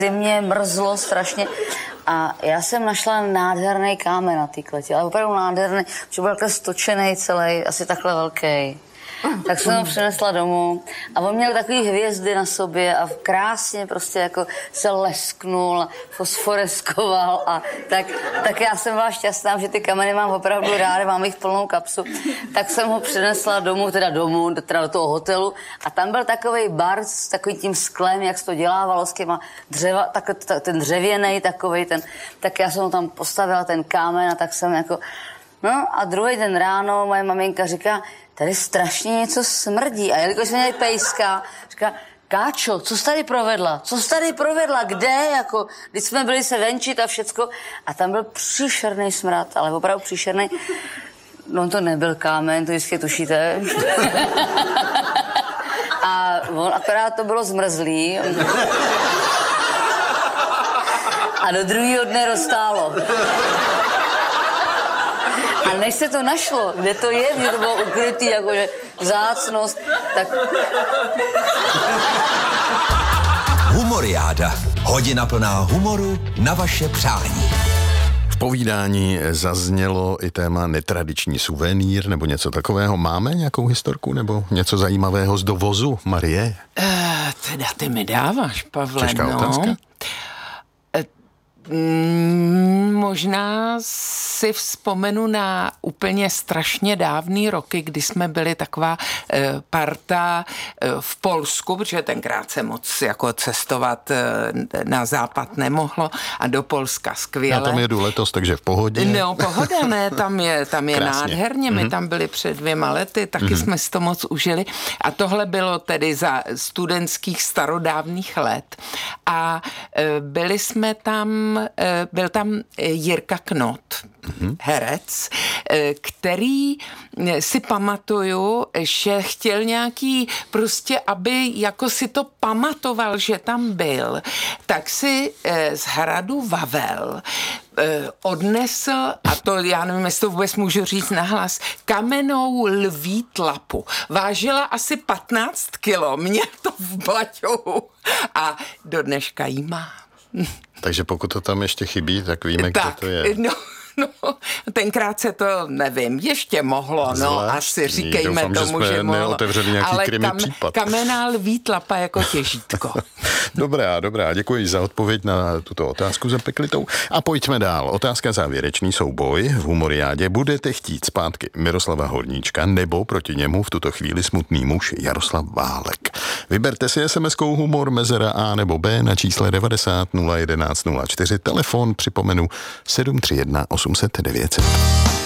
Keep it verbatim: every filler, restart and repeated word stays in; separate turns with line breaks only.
Zimě mrzlo strašně a já jsem našla nádherný kámen na té kletě, ale opravdu nádherný, že byl takhle stočený celý, asi takhle velký. Tak jsem ho přinesla domů a on měl takový hvězdy na sobě a krásně prostě jako se lesknul, fosforeskoval a tak, tak já jsem byla šťastná, že ty kameny mám opravdu ráda, mám jich plnou kapsu. Tak jsem ho přinesla domů, teda domů, teda do toho hotelu a tam byl takovej bar s takovým tím sklem, jak se to dělávalo s těma dřeva, tak, tak, ten dřevěnej takovej, ten, tak já jsem ho tam postavila, ten kámen a tak jsem jako... No a druhý den ráno moje maminka říká, tady strašně něco smrdí. A jelikož jsme měli pejska, říká, Káčo, co jsi tady provedla? Co jsi tady provedla? Kde? Jako, když jsme byli se venčit a všecko. A tam byl příšerný smrad, ale opravdu příšerný. No to nebyl kámen, to jistě tušíte. A on akorát to bylo zmrzlý. A do druhého dne roztálo. A než se to našlo, kde to je, kde to bylo ukrytý, jakože vzácnost, tak...
Humoriáda. Hodina plná humoru na vaše přání.
V povídání zaznělo i téma netradiční suvenýr nebo něco takového. Máme nějakou historku nebo něco zajímavého z dovozu, Marie?
Uh, teda ty mi dáváš, Pavle,
Těžká
no.
otázka.
Mm, možná si vzpomenu na úplně strašně dávný roky, kdy jsme byli taková e, parta e, v Polsku, protože tenkrát se moc jako cestovat e, na západ nemohlo a do Polska skvěle.
Já tam jedu letos, takže v pohodě.
No, pohoda, ne, tam je, tam je nádherně. My
mm-hmm.
tam byli před dvěma lety, taky mm-hmm. jsme si to moc užili. A tohle bylo tedy za studentských starodávných let. A e, byli jsme tam byl tam Jirka Knot, mm-hmm. herec, který si pamatuju, že chtěl nějaký prostě, aby jako si to pamatoval, že tam byl, tak si z hradu Vavel odnesl, a to já nevím, jestli to vůbec můžu říct nahlas, kamennou lví tlapu. Vážila asi patnáct kilo, měl to v baťohu a do dneška jí má.
Takže pokud to tam ještě chybí, tak víme,
tak,
kde to je.
No, no, tenkrát se to, nevím, ještě mohlo, no,
Zvláštní.
asi říkejme
Doufám,
tomu, že, že mohlo.
neotevřeli nějaký
ale
krimi
kam,
případ.
kamenná lví tlapa jako těžítko.
Dobrá, dobrá, děkuji za odpověď na tuto otázku zapeklitou. A pojďme dál. Otázka závěrečný souboj v Humoriádě. Budete chtít zpátky Miroslava Horníčka nebo proti němu v tuto chvíli smutný muž Jaroslav Válek? Vyberte si SMSkou humor mezera A nebo B na čísle devadesát nula jedenáct nula čtyři. Telefon připomenu sedm tři jedna osm set devět set.